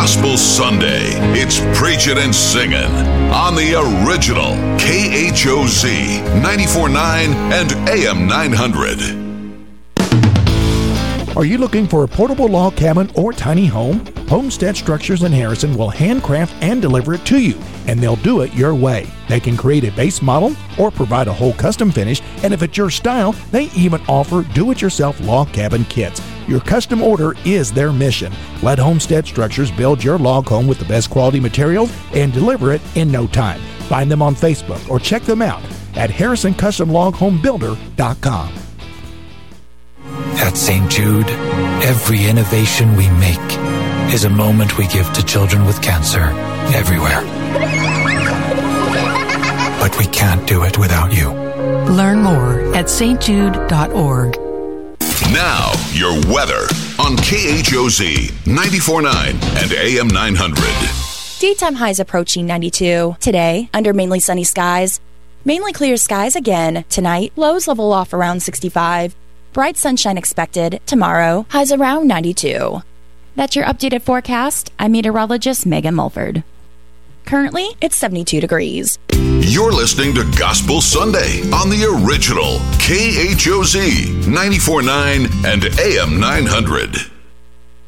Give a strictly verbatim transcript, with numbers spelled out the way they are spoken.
Gospel Sunday. It's preaching and singing on the original K H O Z ninety-four point nine and A M nine hundred. Are you looking for a portable log cabin or tiny home? Homestead Structures in Harrison will handcraft and deliver it to you, and they'll do it your way. They can create a base model or provide a whole custom finish, and if it's your style, they even offer do-it-yourself log cabin kits. Your custom order is their mission. Let Homestead Structures build your log home with the best quality materials and deliver it in no time. Find them on Facebook or check them out at harrison custom log home builder dot com. At Saint Jude, every innovation we make is a moment we give to children with cancer everywhere. But we can't do it without you. Learn more at s t jude dot org. Now, your weather on K H O Z ninety-four point nine and A M nine hundred. Daytime highs approaching ninety-two. Today, under mainly sunny skies. Mainly clear skies again. Tonight, lows level off around sixty-five. Bright sunshine expected. Tomorrow, highs around ninety-two. That's your updated forecast. I'm meteorologist Megan Mulford. Currently, it's seventy-two degrees. You're listening to Gospel Sunday on the original K H O Z ninety-four point nine and A M nine hundred.